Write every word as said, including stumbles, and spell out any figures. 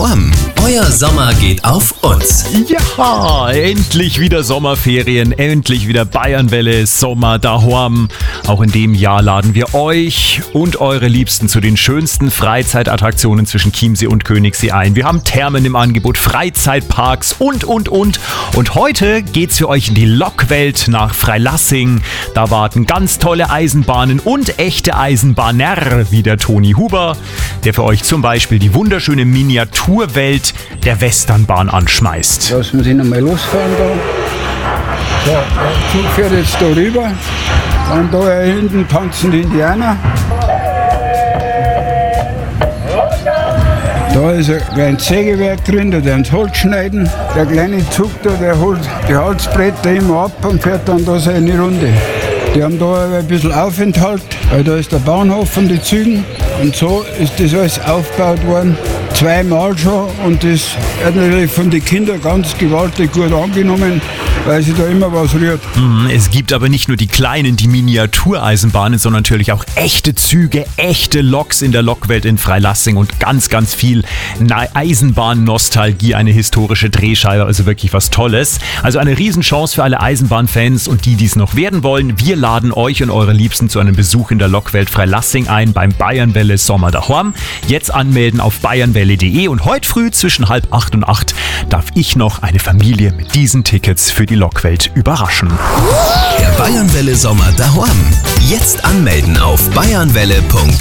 daheim. Euer Sommer geht auf uns. Ja, endlich wieder Sommerferien, endlich wieder Bayernwelle, Sommer daheim. Auch in dem Jahr laden wir euch und eure Liebsten zu den schönsten Freizeitattraktionen zwischen Chiemsee und Königssee ein. Wir haben Thermen im Angebot, Freizeitparks und, und, und. Und heute geht's für euch in die Lokwelt nach Freilassing. Da warten ganz tolle Eisenbahnen und echte Eisenbahner wie der Toni Huber, der für euch zum Beispiel die wunderschöne Miniaturwelt der Westernbahn anschmeißt. Lassen wir den einmal losfahren da. So, der Zug fährt jetzt da rüber. Dann da hinten tanzen die Indianer. Da ist ein kleines Sägewerk drin, da werden sie Holz schneiden. Der kleine Zug da, der holt die Holzbretter immer ab und fährt dann da seine Runde. Die haben da ein bisschen Aufenthalt, weil da ist der Bahnhof von den Zügen. Und so ist das alles aufgebaut worden, zweimal schon. Und das wird natürlich von den Kindern ganz gewaltig gut angenommen, weil sich da immer was rührt. Es gibt aber nicht nur die kleinen, die Miniatureisenbahnen, sondern natürlich auch echte Züge, echte Loks in der Lokwelt in Freilassing und ganz, ganz viel Eisenbahn-Nostalgie, eine historische Drehscheibe, also wirklich was Tolles. Also eine Riesenchance für alle Eisenbahnfans und die, die es noch werden wollen. Wir laden euch und eure Liebsten zu einem Besuch in der Lokwelt Freilassing ein beim Bayernwelle Sommer daheim. Jetzt anmelden auf bayernwelle punkt de und heute früh zwischen halb acht und acht darf ich noch eine Familie mit diesen Tickets für die Lokwelt überraschen. Der Bayernwelle Sommer daheim. Jetzt anmelden auf bayernwelle punkt de.